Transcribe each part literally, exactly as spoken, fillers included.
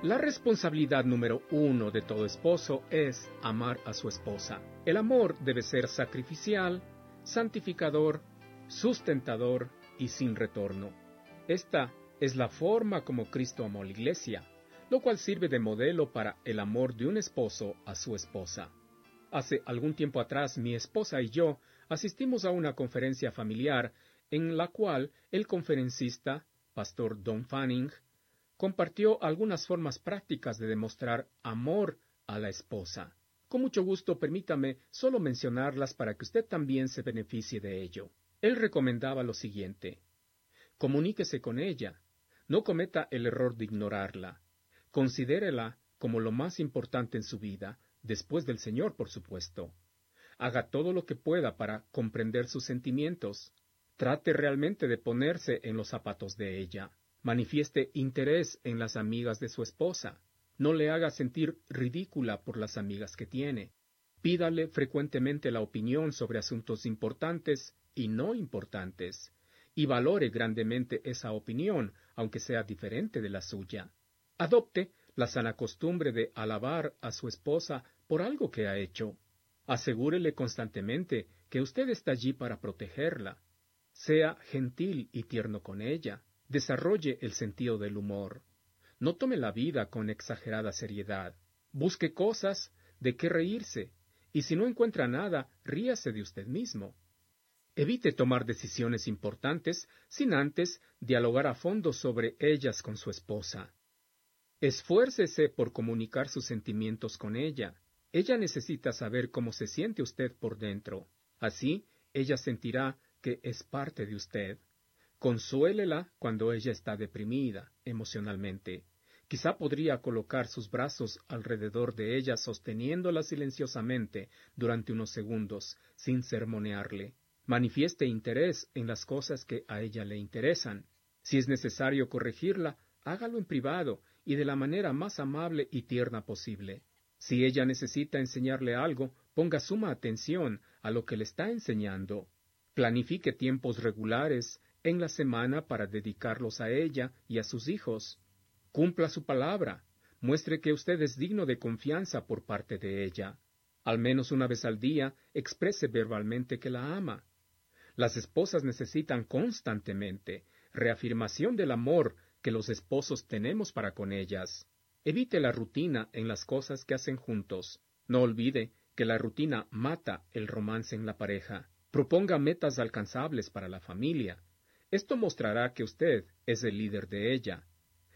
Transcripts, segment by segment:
La responsabilidad número uno de todo esposo es amar a su esposa. El amor debe ser sacrificial, santificador, sustentador y sin retorno. Esta es la forma como Cristo amó a la iglesia, lo cual sirve de modelo para el amor de un esposo a su esposa. Hace algún tiempo atrás, mi esposa y yo asistimos a una conferencia familiar en la cual el conferencista, Pastor Don Fanning, compartió algunas formas prácticas de demostrar amor a la esposa. Con mucho gusto, permítame solo mencionarlas para que usted también se beneficie de ello. Él recomendaba lo siguiente: comuníquese con ella, no cometa el error de ignorarla, considérela como lo más importante en su vida, después del Señor, por supuesto. Haga todo lo que pueda para comprender sus sentimientos. Trate realmente de ponerse en los zapatos de ella. Manifieste interés en las amigas de su esposa. No le haga sentir ridícula por las amigas que tiene. Pídale frecuentemente la opinión sobre asuntos importantes y no importantes, y valore grandemente esa opinión, aunque sea diferente de la suya. Adopte la sana costumbre de alabar a su esposa por algo que ha hecho. Asegúrele constantemente que usted está allí para protegerla. Sea gentil y tierno con ella. Desarrolle el sentido del humor. No tome la vida con exagerada seriedad. Busque cosas de qué reírse, y si no encuentra nada, ríase de usted mismo. Evite tomar decisiones importantes sin antes dialogar a fondo sobre ellas con su esposa. Esfuércese por comunicar sus sentimientos con ella. Ella necesita saber cómo se siente usted por dentro. Así, ella sentirá que es parte de usted. Consuélela cuando ella está deprimida emocionalmente. Quizá podría colocar sus brazos alrededor de ella sosteniéndola silenciosamente durante unos segundos, sin sermonearle. Manifieste interés en las cosas que a ella le interesan. Si es necesario corregirla, hágalo en privado y de la manera más amable y tierna posible. Si ella necesita enseñarle algo, ponga suma atención a lo que le está enseñando. Planifique tiempos regulares en la semana para dedicarlos a ella y a sus hijos. Cumpla su palabra. Muestre que usted es digno de confianza por parte de ella. Al menos una vez al día, exprese verbalmente que la ama. Las esposas necesitan constantemente reafirmación del amor que los esposos tenemos para con ellas. Evite la rutina en las cosas que hacen juntos. No olvide que la rutina mata el romance en la pareja. Proponga metas alcanzables para la familia. Esto mostrará que usted es el líder de ella.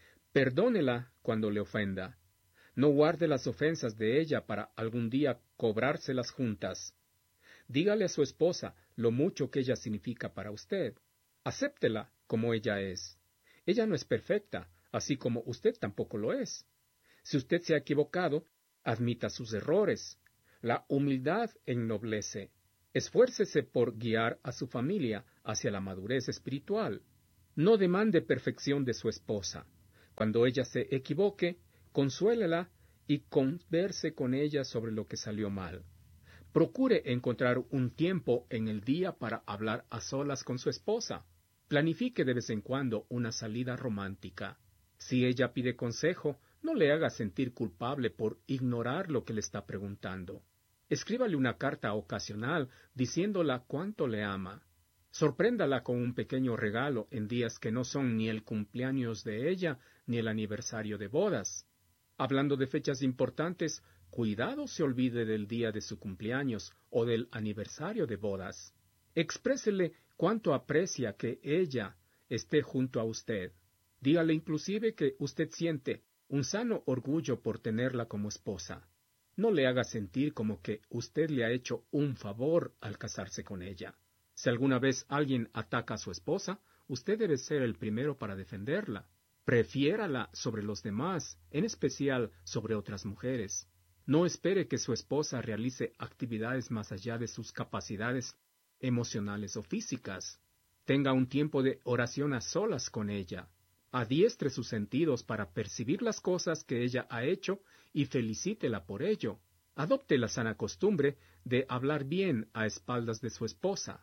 Perdónela cuando le ofenda. No guarde las ofensas de ella para algún día cobrárselas juntas. Dígale a su esposa lo mucho que ella significa para usted. Acéptela como ella es. Ella no es perfecta, así como usted tampoco lo es. Si usted se ha equivocado, admita sus errores. La humildad ennoblece. Esfuércese por guiar a su familia hacia la madurez espiritual. No demande perfección de su esposa. Cuando ella se equivoque, consuélela y converse con ella sobre lo que salió mal. Procure encontrar un tiempo en el día para hablar a solas con su esposa. Planifique de vez en cuando una salida romántica. Si ella pide consejo, no le haga sentir culpable por ignorar lo que le está preguntando. Escríbale una carta ocasional diciéndola cuánto le ama. Sorpréndala con un pequeño regalo en días que no son ni el cumpleaños de ella ni el aniversario de bodas. Hablando de fechas importantes, cuidado se olvide del día de su cumpleaños o del aniversario de bodas. Exprésele cuánto aprecia que ella esté junto a usted. Dígale inclusive que usted siente un sano orgullo por tenerla como esposa. No le haga sentir como que usted le ha hecho un favor al casarse con ella. Si alguna vez alguien ataca a su esposa, usted debe ser el primero para defenderla. Prefiérala sobre los demás, en especial sobre otras mujeres. No espere que su esposa realice actividades más allá de sus capacidades emocionales o físicas. Tenga un tiempo de oración a solas con ella. Adiestre sus sentidos para percibir las cosas que ella ha hecho y felicítela por ello. Adopte la sana costumbre de hablar bien a espaldas de su esposa.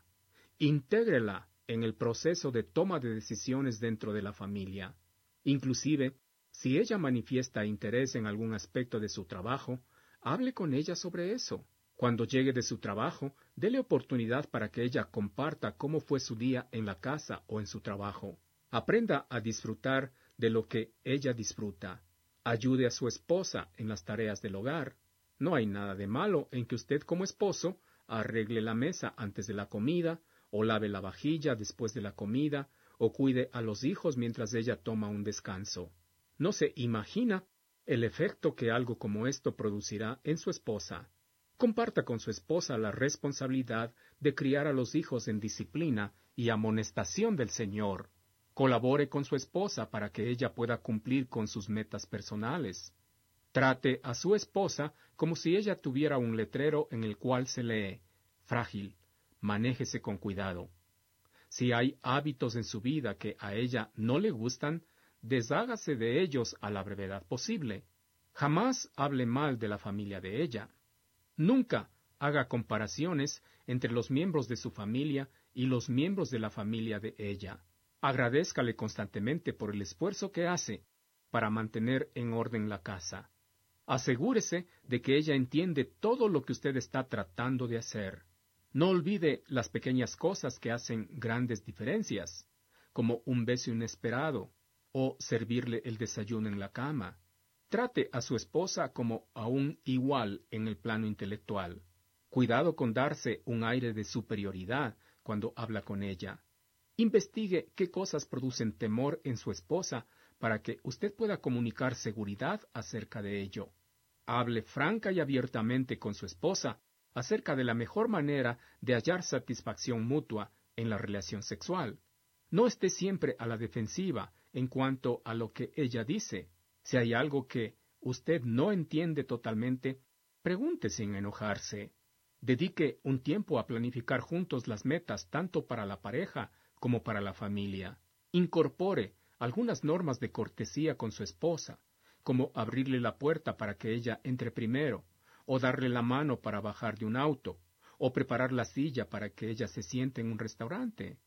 Intégrela en el proceso de toma de decisiones dentro de la familia. Inclusive, Si ella manifiesta interés en algún aspecto de su trabajo, hable con ella sobre eso. Cuando llegue de su trabajo, dele oportunidad para que ella comparta cómo fue su día en la casa o en su trabajo. Aprenda a disfrutar de lo que ella disfruta. Ayude a su esposa en las tareas del hogar. No hay nada de malo en que usted como esposo arregle la mesa antes de la comida, o lave la vajilla después de la comida, o cuide a los hijos mientras ella toma un descanso. No se imagina el efecto que algo como esto producirá en su esposa. Comparta con su esposa la responsabilidad de criar a los hijos en disciplina y amonestación del Señor. Colabore con su esposa para que ella pueda cumplir con sus metas personales. Trate a su esposa como si ella tuviera un letrero en el cual se lee: frágil, manéjese con cuidado. Si hay hábitos en su vida que a ella no le gustan, deshágase de ellos a la brevedad posible. Jamás hable mal de la familia de ella. Nunca haga comparaciones entre los miembros de su familia y los miembros de la familia de ella. Agradézcale constantemente por el esfuerzo que hace para mantener en orden la casa. Asegúrese de que ella entiende todo lo que usted está tratando de hacer. No olvide las pequeñas cosas que hacen grandes diferencias, como un beso inesperado o servirle el desayuno en la cama. Trate a su esposa como a un igual en el plano intelectual. Cuidado con darse un aire de superioridad cuando habla con ella. Investigue qué cosas producen temor en su esposa para que usted pueda comunicar seguridad acerca de ello. Hable franca y abiertamente con su esposa acerca de la mejor manera de hallar satisfacción mutua en la relación sexual. No esté siempre a la defensiva en cuanto a lo que ella dice. Si hay algo que usted no entiende totalmente, pregunte sin enojarse. Dedique un tiempo a planificar juntos las metas tanto para la pareja como para la familia. Incorpore algunas normas de cortesía con su esposa, como abrirle la puerta para que ella entre primero, o darle la mano para bajar de un auto, o preparar la silla para que ella se siente en un restaurante.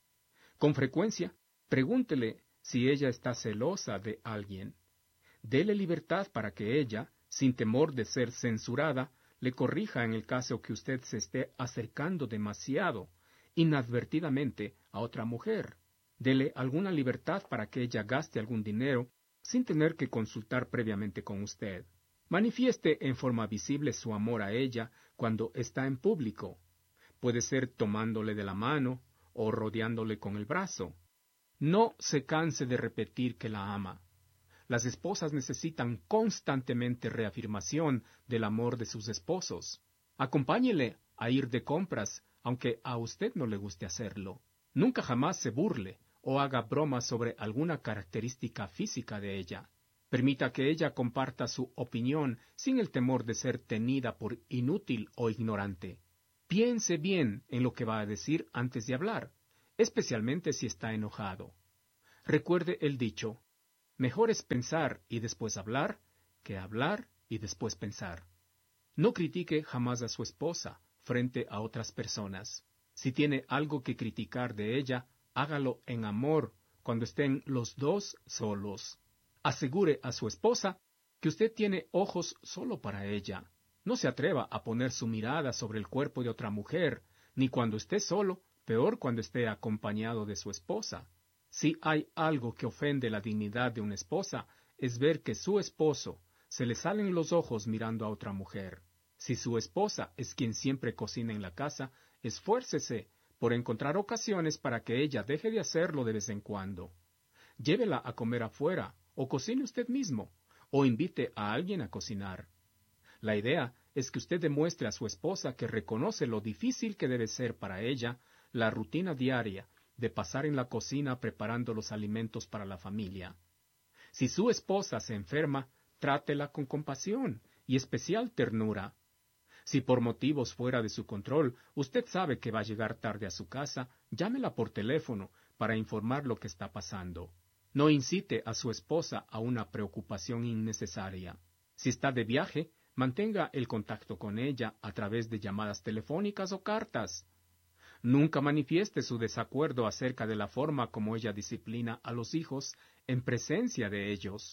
Con frecuencia, pregúntele si ella está celosa de alguien. Dele libertad para que ella, sin temor de ser censurada, le corrija en el caso que usted se esté acercando demasiado, inadvertidamente, a otra mujer. Dele alguna libertad para que ella gaste algún dinero sin tener que consultar previamente con usted. Manifieste en forma visible su amor a ella cuando está en público. Puede ser tomándole de la mano o rodeándole con el brazo. No se canse de repetir que la ama. Las esposas necesitan constantemente reafirmación del amor de sus esposos. Acompáñele a ir de compras, aunque a usted no le guste hacerlo. Nunca jamás se burle o haga bromas sobre alguna característica física de ella. Permita que ella comparta su opinión sin el temor de ser tenida por inútil o ignorante. Piense bien en lo que va a decir antes de hablar, especialmente si está enojado. Recuerde el dicho: mejor es pensar y después hablar, que hablar y después pensar. No critique jamás a su esposa frente a otras personas. Si tiene algo que criticar de ella, hágalo en amor cuando estén los dos solos. Asegure a su esposa que usted tiene ojos solo para ella. No se atreva a poner su mirada sobre el cuerpo de otra mujer, ni cuando esté solo, peor cuando esté acompañado de su esposa. Si hay algo que ofende la dignidad de una esposa, es ver que su esposo se le salen los ojos mirando a otra mujer. Si su esposa es quien siempre cocina en la casa, esfuércese por encontrar ocasiones para que ella deje de hacerlo de vez en cuando. Llévela a comer afuera, o cocine usted mismo, o invite a alguien a cocinar. La idea es que usted demuestre a su esposa que reconoce lo difícil que debe ser para ella la rutina diaria de pasar en la cocina preparando los alimentos para la familia. Si su esposa se enferma, trátela con compasión y especial ternura. Si por motivos fuera de su control usted sabe que va a llegar tarde a su casa, llámela por teléfono para informar lo que está pasando. No incite a su esposa a una preocupación innecesaria. Si está de viaje, mantenga el contacto con ella a través de llamadas telefónicas o cartas. Nunca manifieste su desacuerdo acerca de la forma como ella disciplina a los hijos en presencia de ellos.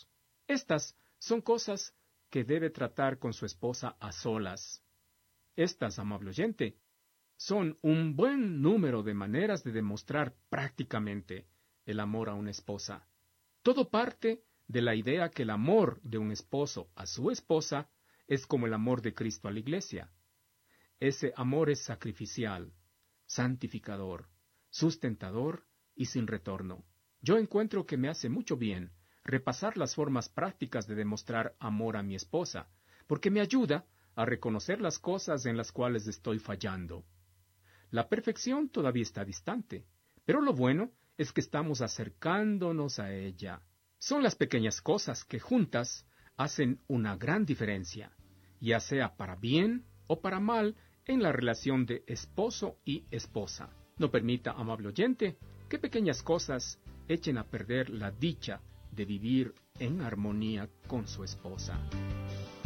Estas son cosas que debe tratar con su esposa a solas. Estas, amable oyente, son un buen número de maneras de demostrar prácticamente el amor a una esposa. Todo parte de la idea que el amor de un esposo a su esposa es como el amor de Cristo a la iglesia. Ese amor es sacrificial, santificador, sustentador y sin retorno. Yo encuentro que me hace mucho bien repasar las formas prácticas de demostrar amor a mi esposa, porque me ayuda a reconocer las cosas en las cuales estoy fallando. La perfección todavía está distante, pero lo bueno es que estamos acercándonos a ella. Son las pequeñas cosas que juntas hacen una gran diferencia, ya sea para bien o para mal en la relación de esposo y esposa. No permita, amable oyente, que pequeñas cosas echen a perder la dicha de vivir en armonía con su esposa.